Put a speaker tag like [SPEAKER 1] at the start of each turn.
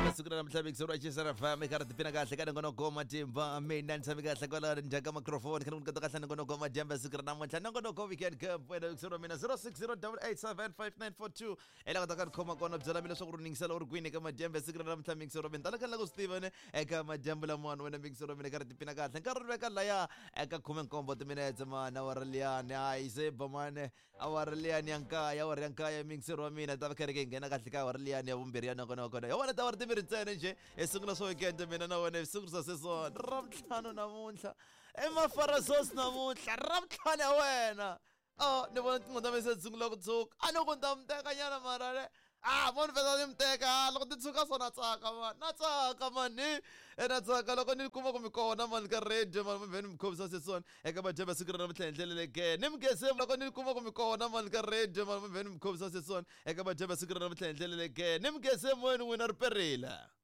[SPEAKER 1] siku namhlanje kusorwa chisara fami karati pina kahle kana ngonogoma timba mina nitsabe kahle kwala njaka microphone kana ngikata kahle ngonogoma jamba siku namuhla nongonoko weekend cup wena kusorwa mina 0608875942 ela kata khoma kona byala mina swa ku ringisela uri kwini ka majamba siku namhlanje kusorwa mina tala kala ku Steven eka majamba lamwana wena kusorwa mina karati pina kahle nkarhi veka la ya eka khume nkombo timinetse mana warliani ayise bamane awarliani yankaya waryankaya kusorwa mina tava kereke ngena kahle ka warliani ya vumbirhi ya nongonoko ya wena ta timiri ntsena nje esungula swo weekend mina na wena sungula sesona ramtlhano namuntlha emafarasos namuntlha ramtlhano ya wena ni vona tinqondo ta mese sungula ku tsuka a loko nta mteka nyana marale moni vesa ni mteka loko ti tsuka so na tsaka mani na tsaka loko ni kuma ku mi kona mani ka radio mani vheni mi khomisa sesona eka majamba siku ra namuntlha hi ndlela leke ni mi gese loko ni kuma ku mi kona mani ka radio mani vheni mi khomisa sesona eka majamba siku ra namuntlha hi ndlela leke ni mi gese moyeni n'wina ri perile